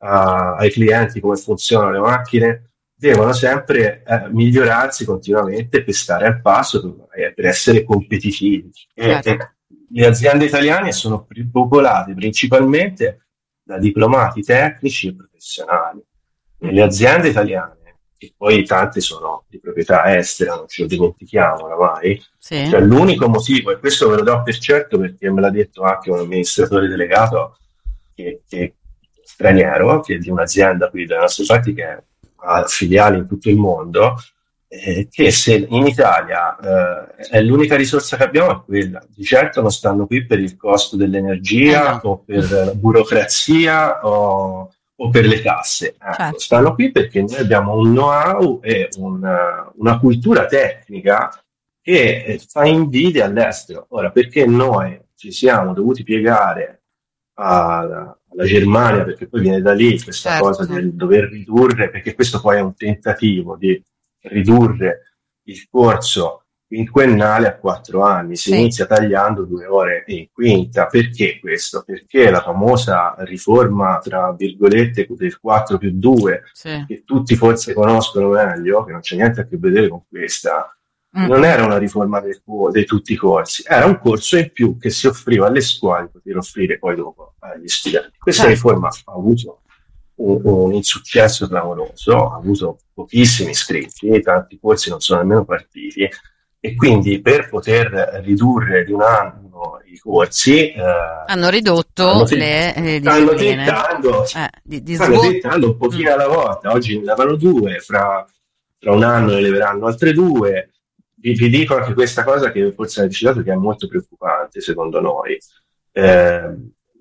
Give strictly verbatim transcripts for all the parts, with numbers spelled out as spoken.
a- ai clienti come funzionano le macchine, devono sempre eh, migliorarsi continuamente per stare al passo, per, per essere competitivi. E, e certo. le aziende italiane sono pri- popolate principalmente da diplomati tecnici e professionali. E le Mm-mm. aziende italiane, che poi tante sono di proprietà estera, non ce lo dimentichiamo oramai, Sì? cioè l'unico motivo, e questo ve lo do per certo perché me l'ha detto anche un amministratore delegato che, che straniero, che è di un'azienda qui dalle nostre parti che ha filiali in tutto il mondo, eh, che se in Italia eh, è l'unica risorsa che abbiamo è quella. Di certo non stanno qui per il costo Eh dell'energia no, o per la burocrazia o, o per le tasse. Ecco, certo. stanno qui perché noi abbiamo un know-how e una, una cultura tecnica che eh, fa invidia all'estero. Ora, perché noi ci siamo dovuti piegare alla, alla Germania, perché poi viene da lì questa cosa Certo. del dover ridurre, perché questo poi è un tentativo di ridurre il corso quinquennale a quattro anni, si Sì, inizia tagliando due ore in quinta. Perché questo? Perché la famosa riforma, tra virgolette, del quattro più due, sì. che tutti forse conoscono meglio, che non c'è niente a che vedere con questa, non Mm-mm. era una riforma del cu- di tutti i corsi, era un corso in più che si offriva alle scuole per poter offrire poi dopo agli studenti. Questa Certo. riforma ha avuto un, un insuccesso clamoroso, ha avuto pochissimi iscritti, tanti corsi non sono nemmeno partiti, e quindi per poter ridurre di un anno i corsi eh, Hanno stanno, ridotto te- le eh, stanno discipline. tentando Eh, di, di stanno svuot- tentando un Mm. pochino alla volta. Oggi ne levano due, fra, fra un anno ne leveranno altre due. Vi, vi dico anche questa cosa che forse avete citato, che è molto preoccupante secondo noi. Eh,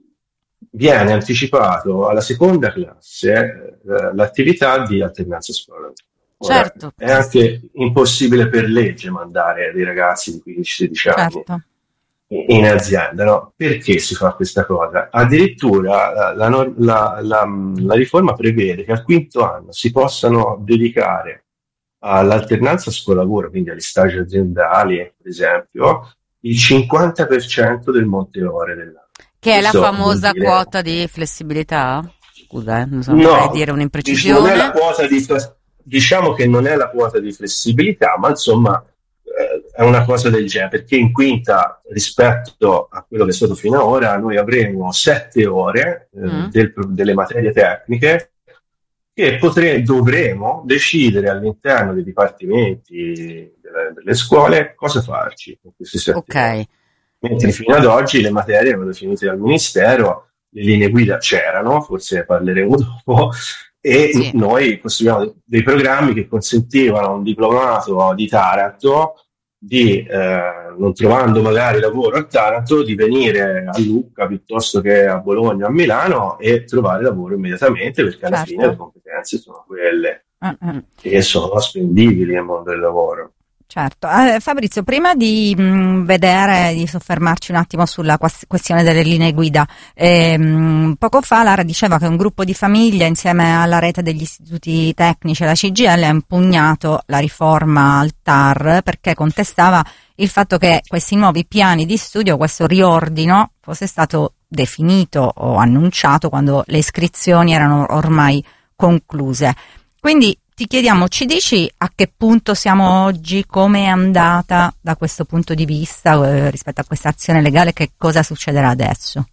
Viene anticipato alla seconda classe eh, l'attività di alternanza scuola. Ora, Certo, è sì, sì, anche impossibile per legge mandare dei ragazzi di quindici sedici anni certo. in in azienda, no? Perché si fa questa cosa? Addirittura la, la nor- la- la- la riforma prevede che al quinto anno si possano dedicare all'alternanza scuola-lavoro, quindi agli stage aziendali, per esempio, il cinquanta per cento del monte ore dell'anno. Che è la Questo vuol famosa dire quota di flessibilità? Scusa, eh, non so, non vorrei dire no, dic- non è la un'imprecisione. quota di, diciamo che non è la quota di flessibilità, ma insomma eh, è una cosa del genere, perché in quinta rispetto a quello che è stato fino ad ora, noi avremo sette ore eh, Mm? del- delle materie tecniche che potre- dovremo decidere all'interno dei dipartimenti delle, delle scuole cosa farci con queste sette Ok, ore. Mentre fino ad oggi le materie erano definite dal Ministero, le linee guida c'erano, forse ne parleremo dopo, e sì, noi costruiamo dei programmi che consentivano a un diplomato di Taranto di, eh, non trovando magari lavoro a Taranto, di venire a Lucca piuttosto che a Bologna o a Milano e trovare lavoro immediatamente, perché alla fine le certo. competenze sono quelle Mm, mm. che sono spendibili nel mondo del lavoro. Certo. Eh, Fabrizio, prima di mh, vedere, di soffermarci un attimo sulla quas- questione delle linee guida, ehm, poco fa Lara diceva che un gruppo di famiglie insieme alla rete degli istituti tecnici e la C G I L ha impugnato la riforma al T A R perché contestava il fatto che questi nuovi piani di studio, questo riordino, fosse stato definito o annunciato quando le iscrizioni erano ormai concluse. Quindi ti chiediamo, ci dici a che punto siamo oggi, come è andata da questo punto di vista eh, rispetto a questa azione legale, che cosa succederà adesso?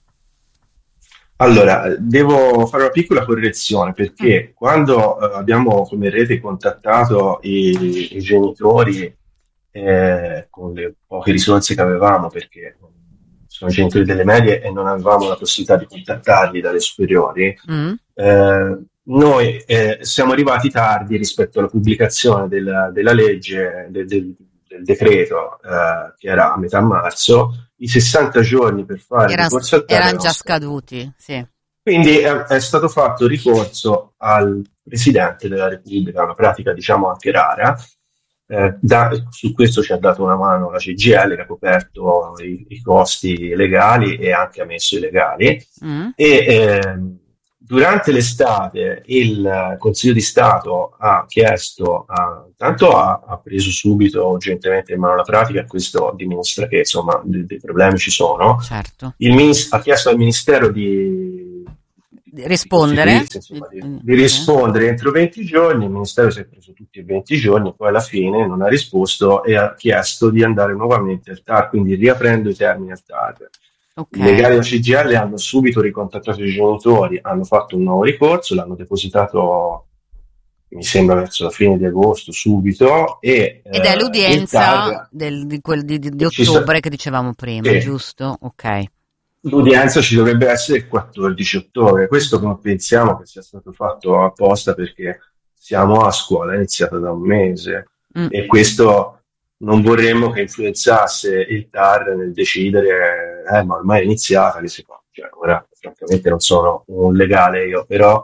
Allora, devo fare una piccola correzione Mm, perché quando eh, abbiamo come rete contattato i, i genitori eh, con le poche risorse che avevamo, perché sono genitori delle medie e non avevamo la possibilità di contattarli dalle superiori, mm, eh, noi eh, siamo arrivati tardi rispetto alla pubblicazione della, della legge, del, del- del decreto, eh, che era a metà marzo. I sessanta giorni per fare il Era- ricorso al T A R erano erano già scaduti. scaduti, sì. Quindi è, è stato fatto ricorso al Presidente della Repubblica, una pratica diciamo anche rara. Eh, da- su questo ci ha dato una mano la C G I L, che ha coperto i, i costi legali e anche ha messo i legali. Mm, E ehm, durante l'estate il Consiglio di Stato ha chiesto, a, tanto ha, ha preso subito urgentemente in mano la pratica, e questo dimostra che insomma dei, dei problemi ci sono. certo. Il minis- ha chiesto al Ministero di, di rispondere, insomma, di, di rispondere entro venti giorni. Il Ministero si è preso tutti i venti giorni, poi alla fine non ha risposto e ha chiesto di andare nuovamente al T A R, quindi riaprendo i termini al T A R. Okay. I legali della C G I L hanno subito ricontattato i genitori, hanno fatto un nuovo ricorso, l'hanno depositato mi sembra verso la fine di agosto, subito, e ed è eh, l'udienza del, di, quel, di, di ottobre sta... che dicevamo prima, sì. Giusto? Ok. L'udienza ci dovrebbe essere il quattordici ottobre. Questo non pensiamo che sia stato fatto apposta, perché siamo a scuola iniziata da un mese mm. e questo non vorremmo che influenzasse il T A R nel decidere eh, ma ormai è iniziata, che si fa. Cioè, ora francamente non sono un legale io, però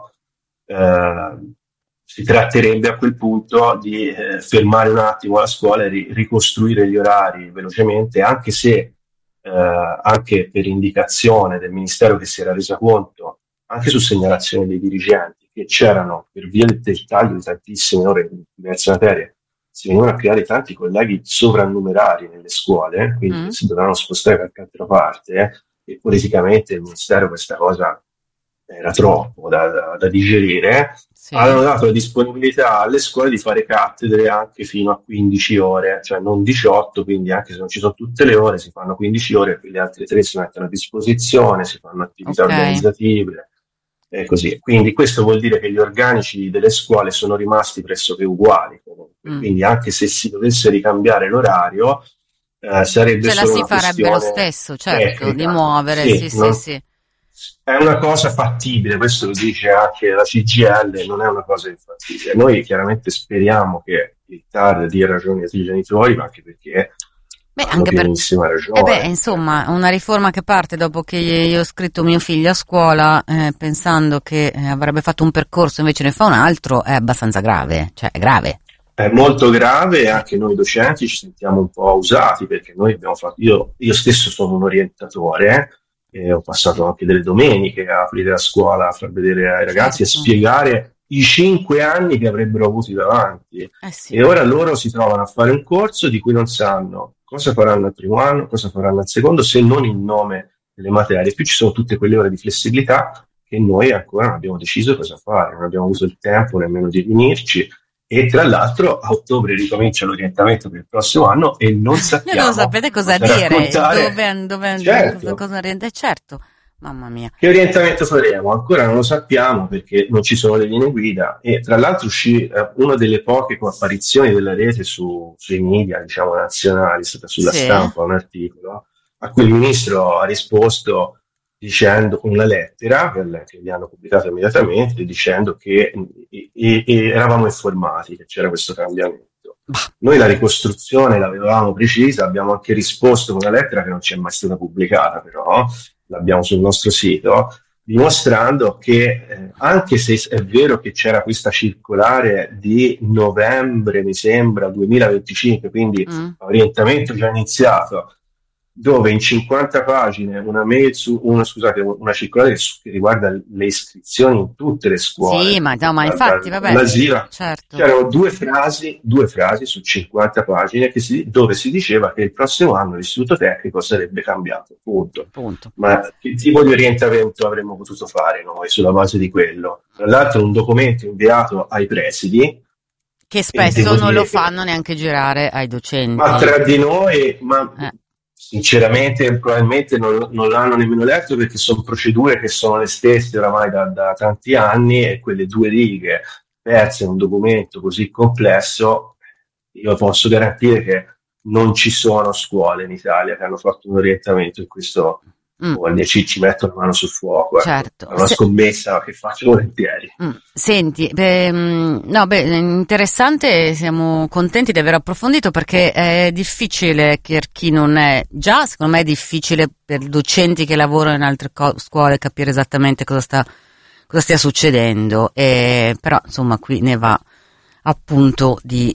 eh, si tratterebbe a quel punto di eh, fermare un attimo la scuola e ri- ricostruire gli orari velocemente, anche se eh, anche per indicazione del Ministero, che si era reso conto, anche su segnalazione dei dirigenti, che c'erano, per via del, del taglio di tantissime ore in diverse materie, si venivano a creare tanti colleghi sovrannumerari nelle scuole, quindi mm. si dovevano spostare da qualche altra parte, eh, e politicamente il Ministero questa cosa era troppo da, da, da digerire. Sì. Hanno dato la disponibilità alle scuole di fare cattedre anche fino a quindici ore, cioè non diciotto, quindi anche se non ci sono tutte le ore si fanno quindici ore e le altre tre si mettono a disposizione, si fanno attività okay. organizzative e così. Quindi questo vuol dire che gli organici delle scuole sono rimasti pressoché uguali comunque, mm. quindi anche se si dovesse ricambiare l'orario eh, sarebbe Ce solo la una si farebbe lo stesso, certo, tecnica. Di muovere, sì, sì, no? sì, sì. È una cosa fattibile, questo lo dice anche la C G I L, non è una cosa infattibile. Noi chiaramente speriamo che il T A R dia ragione ai genitori, ma anche perché beh, hanno anche pienissima per... ragione. Eh beh, insomma, una riforma che parte dopo che io ho scritto mio figlio a scuola, eh, pensando che eh, avrebbe fatto un percorso, invece ne fa un altro, è abbastanza grave, cioè è grave. È molto grave, e anche noi docenti ci sentiamo un po' usati, perché noi abbiamo fatto, io, io stesso sono un orientatore, e ho passato anche delle domeniche a aprire la scuola, a far vedere ai ragazzi, certo. a spiegare i cinque anni che avrebbero avuti davanti. Eh sì. E ora loro si trovano a fare un corso di cui non sanno cosa faranno al primo anno, cosa faranno al secondo, se non il nome delle materie. Più ci sono tutte quelle ore di flessibilità che noi ancora non abbiamo deciso cosa fare, non abbiamo avuto il tempo nemmeno di riunirci. E tra l'altro a ottobre ricomincia l'orientamento per il prossimo anno e non sappiamo. Non sapete cosa, cosa dire, dove, dove, certo. cosa, cosa orientare, certo, mamma mia. Che orientamento faremo? Ancora non lo sappiamo, perché non ci sono le linee guida, e tra l'altro uscì eh, una delle poche apparizioni della rete su, sui media, diciamo, nazionali, è stata sulla sì. stampa un articolo, a cui il ministro ha risposto dicendo una lettera che gli hanno pubblicato immediatamente, dicendo che e, e, e eravamo informati che c'era questo cambiamento. Noi la ricostruzione l'avevamo precisa, abbiamo anche risposto con una lettera che non ci è mai stata pubblicata, però l'abbiamo sul nostro sito, dimostrando che eh, anche se è vero che c'era questa circolare di novembre, mi sembra, duemilaventicinque, quindi mm. orientamento già iniziato, dove in cinquanta pagine una, mail su, una, scusate, una circolare che riguarda le iscrizioni in tutte le scuole. Sì, ma, no, ma infatti, vabbè, certo. C'erano due frasi, due frasi su cinquanta pagine che si, dove si diceva che il prossimo anno l'istituto tecnico sarebbe cambiato, punto. punto. Ma che tipo di orientamento avremmo potuto fare noi sulla base di quello? Tra l'altro un documento inviato ai presidi, che spesso non lo fanno neanche girare ai docenti. Ma tra di noi... Ma, eh. Sinceramente, probabilmente non, non l'hanno nemmeno letto, perché sono procedure che sono le stesse oramai da, da tanti anni, e quelle due righe perse in un documento così complesso, io posso garantire che non ci sono scuole in Italia che hanno fatto un orientamento in questo mm. modo, ci, ci mettono la mano sul fuoco. Certo. Ecco. È una scommessa che faccio volentieri. Mm. Senti, beh, no, beh, interessante, siamo contenti di aver approfondito, perché è difficile per chi non è, già secondo me è difficile per docenti che lavorano in altre co- scuole capire esattamente cosa sta, cosa stia succedendo, e, però insomma qui ne va appunto di,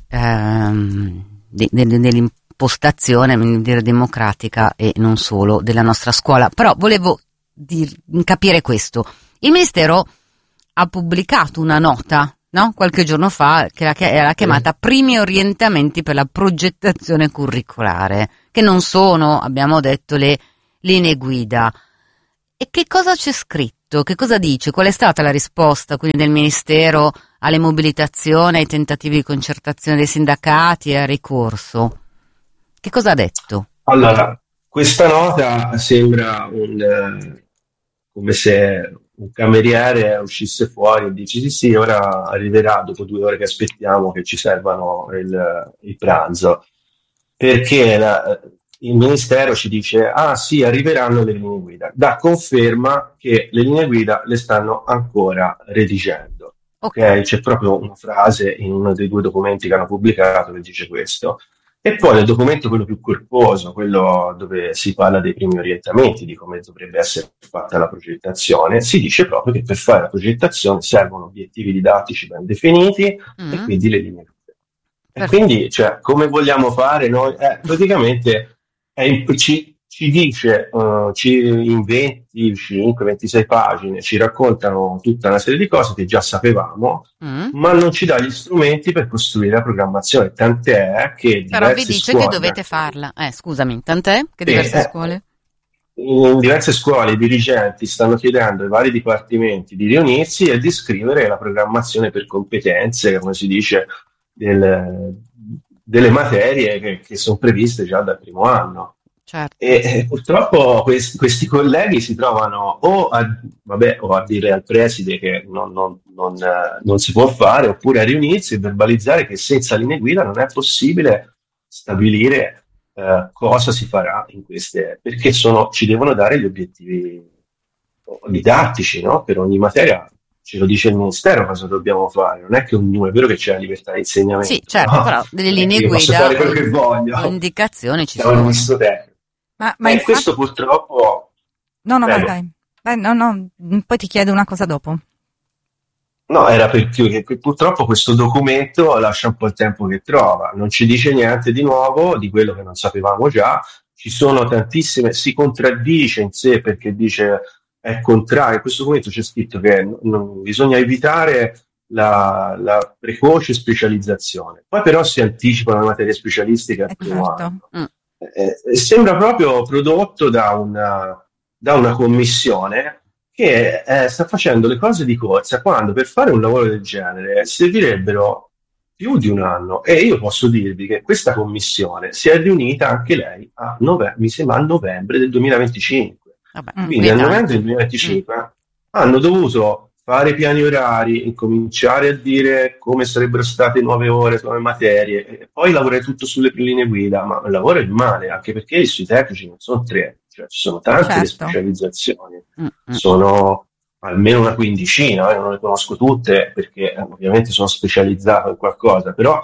ehm, di, di, di, dell'impostazione, dire, democratica e non solo della nostra scuola. Però volevo dir, capire questo. Il Ministero ha pubblicato una nota, no? Qualche giorno fa, che era chiamata Primi orientamenti per la progettazione curricolare, che non sono, abbiamo detto, le linee guida. E che cosa c'è scritto? Che cosa dice? Qual è stata la risposta quindi del Ministero alle mobilitazioni, ai tentativi di concertazione dei sindacati e al ricorso? Che cosa ha detto? Allora, questa nota sembra un, eh, come se un cameriere uscisse fuori e dice sì sì, ora arriverà dopo due ore che aspettiamo che ci servano il, il pranzo, perché la- il Ministero ci dice ah sì, arriveranno le linee guida, dà conferma che le linee guida le stanno ancora redigendo. Ok. Ok? C'è proprio una frase in uno dei due documenti che hanno pubblicato che dice questo. E poi nel documento quello più corposo, quello dove si parla dei primi orientamenti, di come dovrebbe essere fatta la progettazione, si dice proprio che per fare la progettazione servono obiettivi didattici ben definiti e Mm, quindi le linee guida. E perfetto. quindi, cioè, come vogliamo fare noi? Eh, praticamente è in- ci, ci dice, eh, ci, in venticinque ventisei pagine, ci raccontano tutta una serie di cose che già sapevamo, Mm. ma non ci dà gli strumenti per costruire la programmazione, tant'è che Però vi diverse dice che scuole, dovete anche farla. Eh, scusami, tant'è che sì, diverse eh, scuole? in diverse scuole i dirigenti stanno chiedendo ai vari dipartimenti di riunirsi e di scrivere la programmazione per competenze, come si dice, del- delle materie che, che sono previste già dal primo anno. Certo. E, e purtroppo questi, questi colleghi si trovano o a, vabbè, o a dire al preside che non, non- non, eh, non si può fare, oppure a riunirsi e verbalizzare che senza linee guida non è possibile stabilire eh, cosa si farà in queste, perché sono, ci devono dare gli obiettivi didattici, no? Per ogni materia ce lo dice il Ministero cosa dobbiamo fare, non è che ognuno, è vero che c'è la libertà di Sì, insegnamento, certo, però però delle non è che linee io posso guida fare quello o, che o voglio, indicazioni ci siamo in un sono. misto tecnico. Ma, ma E infatti, questo purtroppo, no, no, vai, prego. vai. Vai, no, no, poi ti chiedo una cosa dopo. No, era perché che purtroppo questo documento lascia un po' il tempo che trova, non ci dice niente di nuovo di quello che non sapevamo già, ci sono tantissime, si contraddice in sé perché dice è contrario, in questo documento c'è scritto che non- non- bisogna evitare la, la precoce specializzazione, poi però si anticipano le materie specialistiche al Eh primo certo. anno. Mm. Eh, eh, sembra proprio prodotto da una, da una commissione che eh, sta facendo le cose di corsa quando per fare un lavoro del genere servirebbero più di un anno e io posso dirvi che questa commissione si è riunita anche lei a nove- mi sembra a novembre del duemilaventicinque. Vabbè, Mm. Quindi quindi a novembre tanto. del Mm. duemilaventicinque hanno dovuto fare i piani orari, incominciare a dire come sarebbero state nuove ore, nuove materie, e poi lavorare tutto sulle linee guida, ma il lavoro è immane, anche perché sui tecnici non sono tre, cioè ci sono tante le Certo. specializzazioni, Mm, mm. sono almeno una quindicina, eh, non le conosco tutte perché eh, ovviamente sono specializzato in qualcosa, però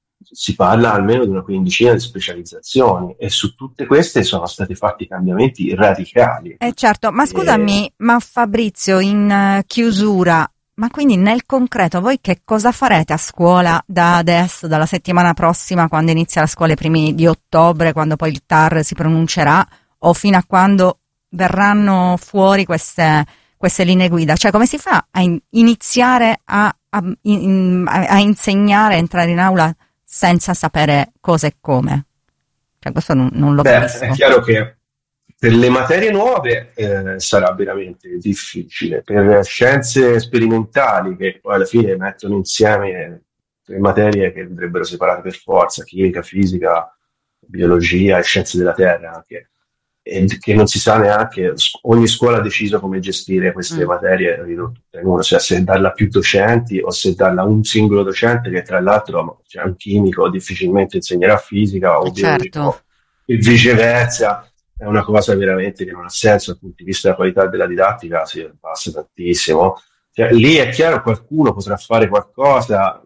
si parla almeno di una quindicina di specializzazioni e su tutte queste sono stati fatti cambiamenti radicali. Eh certo, ma E- scusami, ma Fabrizio, in eh, chiusura, ma quindi nel concreto voi che cosa farete a scuola da adesso, dalla settimana prossima, quando inizia la scuola, i primi di ottobre, quando poi il T A R si pronuncerà, o fino a quando verranno fuori queste, queste linee guida? Cioè, come si fa a in- iniziare a, a- in- a- a insegnare, a entrare in aula senza sapere cosa e come? Cioè, questo non, non lo Beh, è capisco. chiaro che per le materie nuove eh, sarà veramente difficile, per scienze sperimentali che poi alla fine mettono insieme tre materie che andrebbero separate per forza, chimica, fisica, biologia e scienze della terra anche, e che non si sa neanche, s- ogni scuola ha deciso come gestire queste Mm. materie ridotte in uno, cioè se darla a più docenti o se darla a un singolo docente che tra l'altro cioè, un chimico difficilmente insegnerà fisica o Eh, certo. biologico e viceversa, è una cosa veramente che non ha senso dal punto di vista della qualità della didattica, si passa tantissimo. Cioè, lì è chiaro qualcuno potrà fare qualcosa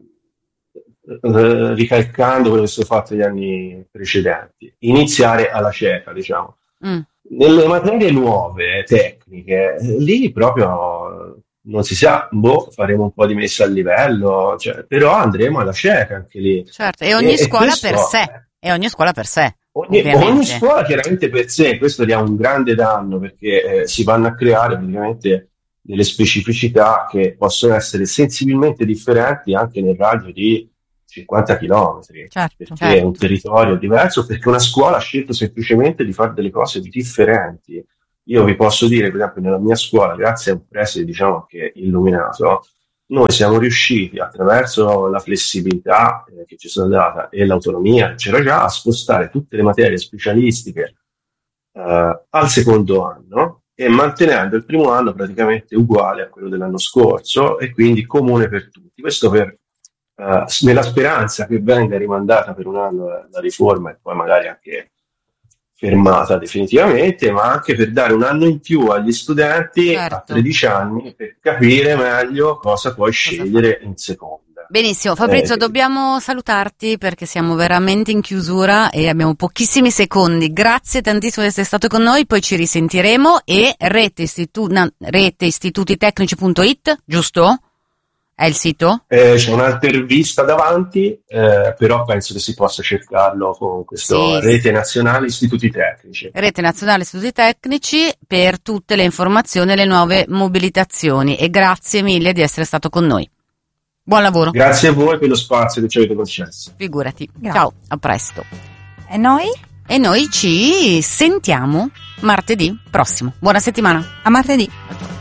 eh, ricalcando quello che è stato fatto negli anni precedenti, iniziare alla cieca, diciamo. Mm. Nelle materie nuove, tecniche, eh, lì proprio non si sa, boh, faremo un po' di messa a livello, cioè, però andremo alla cieca anche lì. Certo, e E, ogni e scuola per questo, sé, e ogni scuola per sé, ogni, ogni ovviamente. scuola chiaramente per sé, questo è un grande danno perché eh, si vanno a creare praticamente delle specificità che possono essere sensibilmente differenti anche nel raggio di cinquanta chilometri, Certo. perché è un Certo. territorio diverso, perché una scuola ha scelto semplicemente di fare delle cose differenti. io vi posso dire, per esempio, nella mia scuola, grazie a un preside, diciamo che illuminato, noi siamo riusciti attraverso la flessibilità eh, che ci è stata data e l'autonomia che c'era già a spostare tutte le materie specialistiche eh, al secondo anno e mantenendo il primo anno praticamente uguale a quello dell'anno scorso e quindi comune per tutti. Questo per, eh, nella speranza che venga rimandata per un anno la, la riforma e poi magari anche fermata definitivamente, ma anche per dare un anno in più agli studenti a Certo. tredici anni per capire meglio cosa puoi Cosa scegliere in seconda. Benissimo, Fabrizio, Eh, dobbiamo salutarti perché siamo veramente in chiusura e abbiamo pochissimi secondi. Grazie tantissimo di essere stato con noi, poi ci risentiremo e rete, istitu- no, rete istitutitecnici punto it, giusto? È il sito? eh, c'è un'intervista davanti, eh, però penso che si possa cercarlo con questo Sì. Rete Nazionale Istituti Tecnici. Rete Nazionale Istituti Tecnici per tutte le informazioni e le nuove mobilitazioni e grazie mille di essere stato con noi. Buon lavoro. Grazie a voi per lo spazio che ci avete concesso. Figurati. Grazie. Ciao, a presto. E noi? E noi ci sentiamo martedì prossimo. Buona settimana. A martedì.